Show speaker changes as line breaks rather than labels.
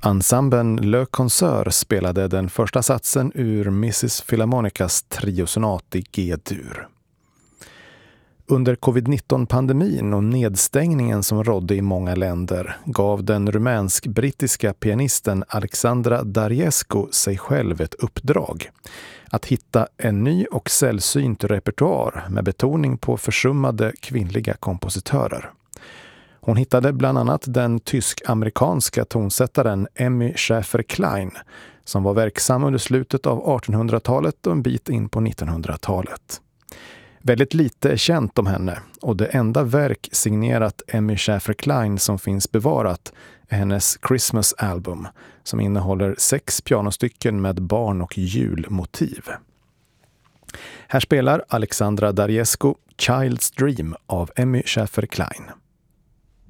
Ensemblen Le Concert spelade den första satsen ur Mrs. Philharmonicas triosonat i G-dur. Under covid-19-pandemin och nedstängningen som rådde i många länder gav den rumänsk-brittiska pianisten Alexandra Dariescu sig själv ett uppdrag. Att hitta en ny och sällsynt repertoar med betoning på försummade kvinnliga kompositörer. Hon hittade bland annat den tysk-amerikanska tonsättaren Emmy Schäfer-Klein som var verksam under slutet av 1800-talet och en bit in på 1900-talet. Väldigt lite är känt om henne och det enda verk signerat Emmy Schäfer-Klein som finns bevarat är hennes Christmas-album som innehåller 6 pianostycken med barn- och julmotiv. Här spelar Alexandra Dariescu Child's Dream av Emmy Schäfer-Klein.